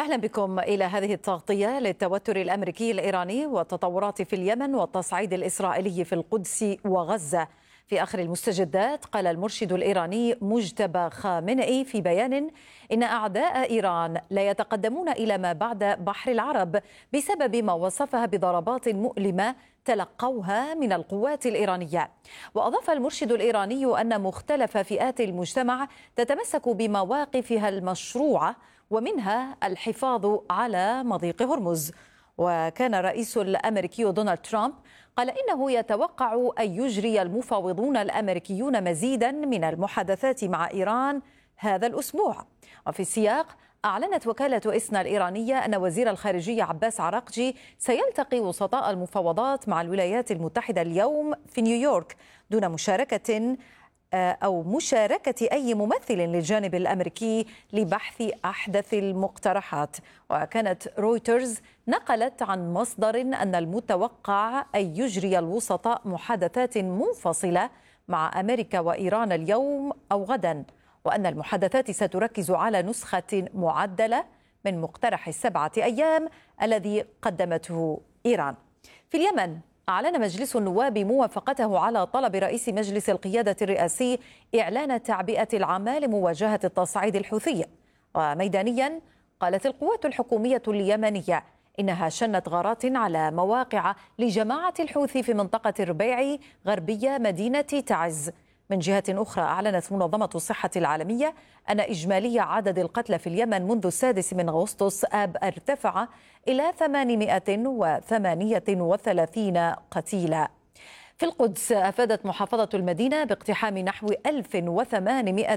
أهلا بكم إلى هذه التغطية للتوتر الأمريكي الإيراني والتطورات في اليمن والتصعيد الإسرائيلي في القدس وغزة. في آخر المستجدات قال المرشد الإيراني مجتبى خامنئي في بيان إن أعداء إيران لا يتقدمون إلى ما بعد بحر العرب بسبب ما وصفها بضربات مؤلمة تلقوها من القوات الإيرانية. وأضاف المرشد الإيراني أن مختلف فئات المجتمع تتمسك بمواقفها المشروعة ومنها الحفاظ على مضيق هرمز. وكان الرئيس الأمريكي دونالد ترامب قال إنه يتوقع أن يجري المفاوضون الأمريكيون مزيدا من المحادثات مع إيران هذا الأسبوع. وفي السياق أعلنت وكالة إسنا الإيرانية أن وزير الخارجية عباس عراقجي سيلتقي وسطاء المفاوضات مع الولايات المتحدة اليوم في نيويورك دون مشاركة أي ممثل للجانب الأمريكي لبحث أحدث المقترحات. وكانت رويترز نقلت عن مصدر أن المتوقع أن يجري الوسطاء محادثات منفصلة مع أمريكا وإيران اليوم أو غدا، وأن المحادثات ستركز على نسخة معدلة من مقترح ال7 أيام الذي قدمته إيران. في اليمن أعلن مجلس النواب موافقته على طلب رئيس مجلس القيادة الرئاسي إعلان تعبئة العمال لمواجهة التصعيد الحوثي. وميدانيا قالت القوات الحكومية اليمنية إنها شنت غارات على مواقع لجماعة الحوثي في منطقة الربيع غربية مدينة تعز. من جهة أخرى أعلنت منظمة الصحة العالمية أن إجمالي عدد القتلى في اليمن منذ 6 أغسطس آب ارتفع إلى 838 قتيلا. في القدس أفادت محافظة المدينة باقتحام نحو 1800